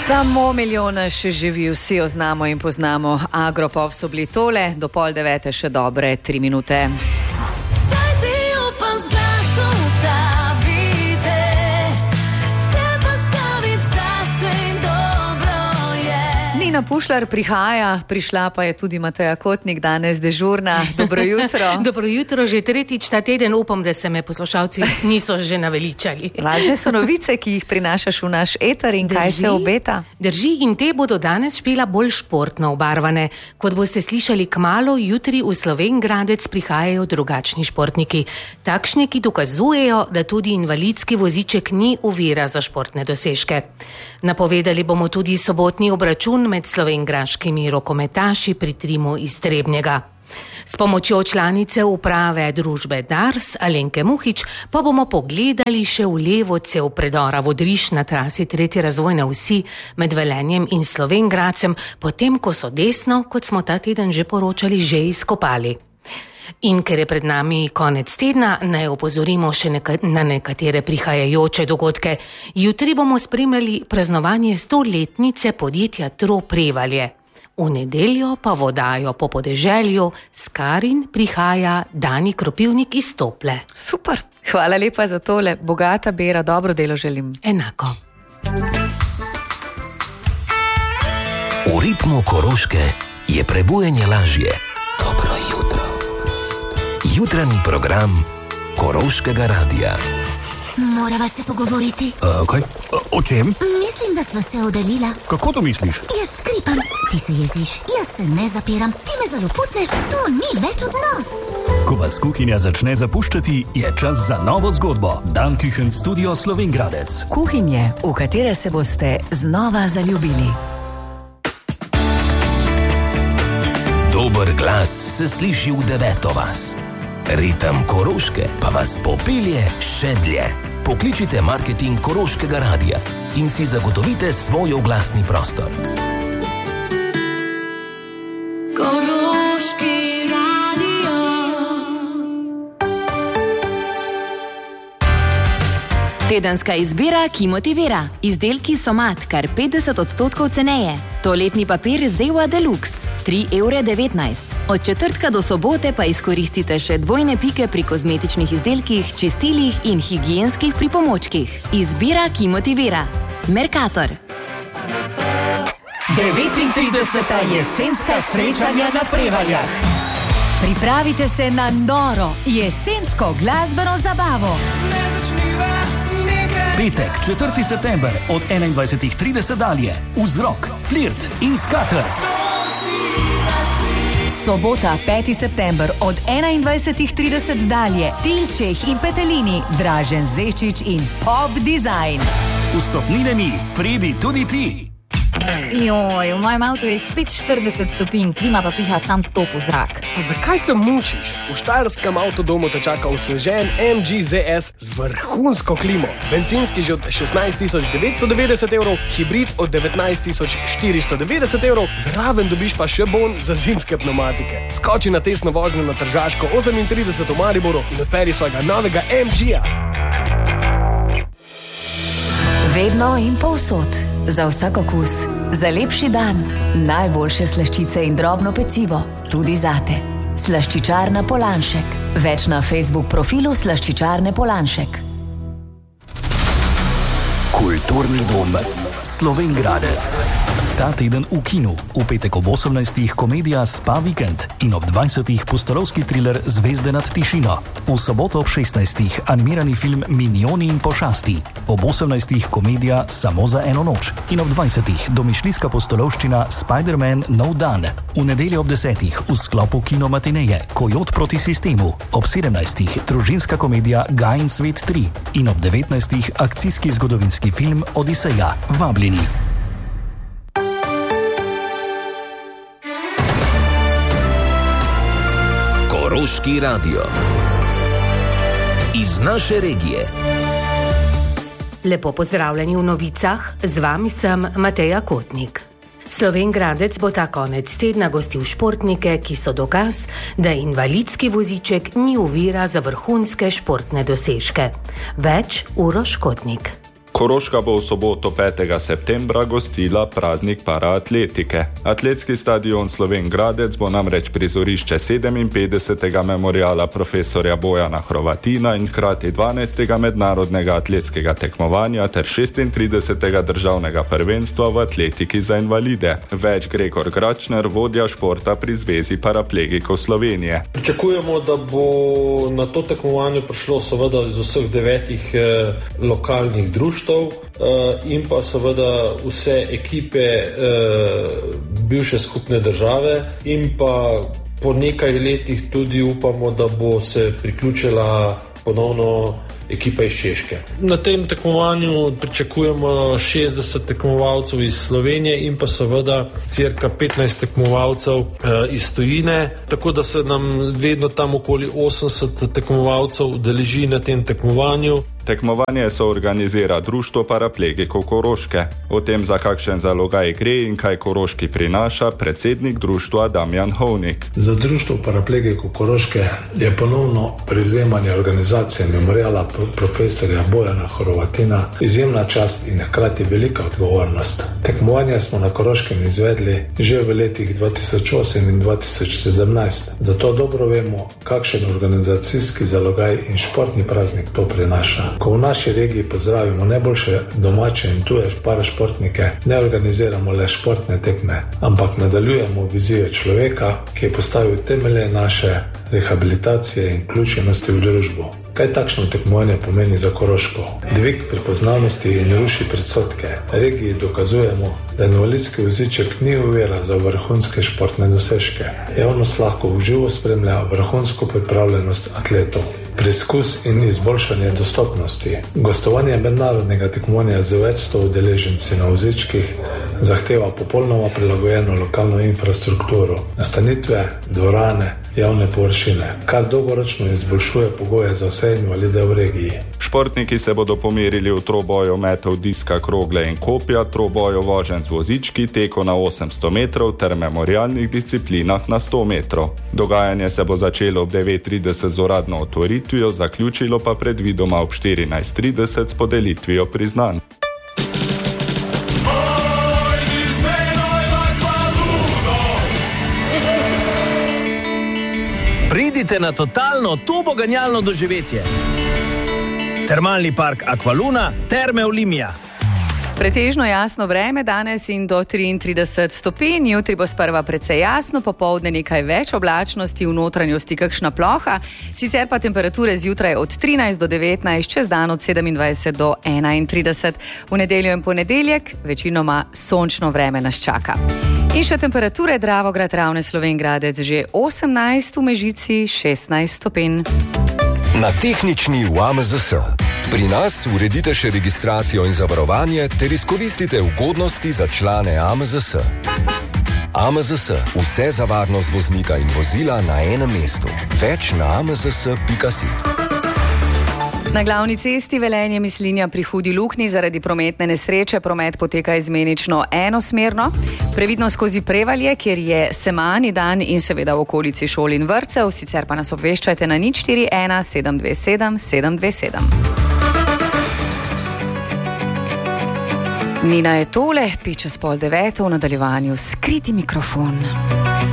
Samo milijona še živi, vsi jo znamo in poznamo. Agropop so bili tole, do 8:30 še dobre 3 minute. Nina Pušlar prihaja, prišla pa je tudi Mateja Kotnik, danes dežurna. Dobro jutro. Dobro jutro, že tretjič ta teden, upam, da se me poslušalci niso že naveličali. Važne so novice, ki jih prinašaš v naš eter in kaj se obeta? Drži, in te bodo danes špila bolj športno obarvane. Kot boste slišali kmalu, jutri v Slovenj Gradec prihajajo drugačni športniki. Takšni, ki dokazujejo, da tudi invalidski voziček ni ovira za športne dosežke. Napovedali bomo tudi sobotni obračun med slovenjgraškimi rokometaši pri Trimu iz Trebnjega. S pomočjo članice uprave družbe Dars Alenke Muhič pa bomo pogledali še v levo cev predora Vodriš na trasi 3. razvojne osi med Velenjem in Slovenj Gradcem, potem ko so desno, kot smo ta teden že poročali, že izkopali. In ker je pred nami konec tedna, naj opozorimo še na nekatere prihajajoče dogodke. Jutri bomo spremljali praznovanje 100-letnice podjetja Tro Prevalje. V nedeljo pa vodajo po podeželju s Karin prihaja Dani Kropivnik iz Tople. Super, hvala lepa za tole, bogata bera, dobro delo želim. Enako. V ritmu Koroške je prebujanje lažje. Dobro jutro. Jutranji program Koroškega radija. Morava se pogovoriti. Kaj? O čem? Mislim, da sva se oddaljila. Kako to misliš? Jaz škripam, ti se jeziš, jaz se ne zapiram, ti me zaloputneš, to ni več odnos. Ko vas kuhinja začne zapuščati, je čas za novo zgodbo. Dan Küchen Studio Slovenj Gradec. Kuhinje, v katere se boste znova zaljubili. Dober glas se sliši v 9. vas. Ritem Koroške pa vas popelje še dlje. Pokličite marketing Koroškega radija in si zagotovite svoj oglasni prostor. Koroški radio. Tedenska izbira, ki motivira. Izdelki Somat, kar 50% ceneje. Toaletni papir Zewa Deluxe, 3,19 €. Od četrtka do sobote pa izkoristite še dvojne pike pri kozmetičnih izdelkih, čistilih in higienskih pripomočkih. Izbira, ki motivira. Mercator. 39. jesenska srečanja na Prevaljah. Pripravite se na noro jesensko glasbeno zabavo. Petek, 4. september od 21:30 dalje. Vzrok, flirt in skater. Sobota, 5. september od 21:30 dalje. Tilčeh in Petelini, Dražen Zečič in Pop Design. Vstopnine ni, pridi tudi ti. Joj, v mojem avtu je spet 40 stopinj, klima pa piha sam topel zrak. Pa zakaj se mučiš? V štajerskem avtodomu te čaka osvežen MG ZS z vrhunsko klimo. Bencinski že od 16.990 €, hibrid od 19.490 €, zraven dobiš pa še bon za zimske pneumatike. Skoči na testno vožnjo na Tržaško 38 v Mariboru in odperi svojega novega MG-ja. Vedno in povsod, za vsak okus, za lepši dan, najboljše slaščice in drobno pecivo, tudi zate. Slaščičarna Polanšek. Več na Facebook profilu Slaščičarne Polanšek. Kulturni dom Slovenj Gradec. Ta teden v kinu, v petek ob 18. komedija Spa Vikend in ob 20. pustolovski thriller Zvezde nad tišino. V soboto ob 16. animirani film Minioni in pošasti. Ob 18. komedija Samo za eno noč in ob 20. domišljijska pustolovščina Spider-Man No Dan. V nedeljo ob 10. v sklopu kino matineje Kojot proti sistemu. Ob 17. družinska komedija Gaj in svet 3 in ob 19. akcijski zgodovinski film Odiseja. Vabljeni. Koroški radio. Iz naše regije. Lepo pozdravljeni v novicah, z vami sem Mateja Kotnik. Slovenj Gradec bo ta konec tedna gostil športnike, ki so dokaz, da invalidski voziček ni ovira za vrhunske športne dosežke. Več Uroš Kotnik. Koroška bo v soboto 5. septembra gostila praznik paraatletike. Atletski stadion Slovenj Gradec bo namreč prizorišče 57. memoriala profesorja Bojana Hrovatina in hkrati 12. mednarodnega atletskega tekmovanja ter 36. državnega prvenstva v atletiki za invalide. Več Gregor Gračner, vodja športa pri Zvezi paraplegikov Slovenije. Pričakujemo, da bo na to tekmovanje prišlo seveda iz vseh 9 lokalnih društv in pa seveda vse ekipe bivše skupne države in pa po nekaj letih tudi upamo, da bo se priključila ponovno ekipa iz Češke. Na tem tekmovanju pričakujemo 60 tekmovalcev iz Slovenije in pa seveda cirka 15 tekmovalcev iz tujine, tako da se nam vedno tam okoli 80 tekmovalcev udeleži na tem tekmovanju. Tekmovanje se organizira Društvo paraplegikov Koroške. O tem, za kakšen zalogaj gre in kaj Koroški prinaša, predsednik društva Damjan Hovnik. Za Društvo paraplegikov Koroške je ponovno prevzemanje organizacije memoriala profesorja Bojana Hrovatina izjemna čast in hkrati velika odgovornost. Tekmovanje smo na Koroškem izvedli že v letih 2008 in 2017. Zato dobro vemo, kakšen organizacijski zalogaj in športni praznik to prinaša. Ko v naši regiji pozdravimo najboljše domače in tuje parašportnike, ne organiziramo le športne tekme, ampak nadaljujemo vizijo človeka, ki je postavil temelje naše rehabilitacije in vključenosti v družbo. Kaj takšno tekmovanje pomeni za Koroško? Dvig prepoznavnosti in ruši predsodke. Regiji dokazujemo, da invalidski voziček ni ovira za vrhunske športne dosežke. Javnost lahko v živo spremlja vrhunsko pripravljenost atletov. Preskus in izboljšanje dostopnosti. Gostovanje mednarodnega tekmovanja z več 100 udeleženci na vozičkih zahteva popolnoma prilagojeno lokalno infrastrukturo, nastanitve, dvorane, javne površine, kar dolgoročno izboljšuje pogoje za vse invalide v regiji. Športniki se bodo pomerili v troboju metov diska, krogle in kopja, troboju voženj z vozički, teku na 800 metrov ter memorialnih disciplinah na 100 metrov. Dogajanje se bo začelo ob 9:30 z uradno otvoritvijo, zaključilo pa predvidoma ob 14:30 s podelitvijo priznanj. Pridite na totalno turboganjalno doživetje. Termalni park Aqualuna, Terme Olimia. Pretežno jasno vreme danes in do 33 stopinj, jutri bo sprva precej jasno, popoldne nekaj več oblačnosti, v notranjosti kakšna ploha, sicer pa temperature zjutraj od 13 do 19, čez dan od 27 do 31. V nedeljo in ponedeljek večinoma sončno vreme nas čaka. In še temperature: Dravograd, Ravne, Slovenj Gradec že 18, v Mežici 16 stopinj. Na tehnični v AMZS. Pri nas uredite še registracijo in zavarovanje ter izkoristite ugodnosti za člane AMZS. AMZS. Vse za varnost voznika in vozila na enem mestu. Več na amzs.si. Na glavni cesti Velenje-Mislinja pri Hudi Luknji zaradi prometne nesreče promet poteka izmenično enosmerno. Previdno skozi Prevalje, kjer je semani dan, in seveda v okolici šol in vrtcev, sicer pa nas obveščajte na 041 727 727. Nina je tole, 8:05 v nadaljevanju Skriti mikrofon.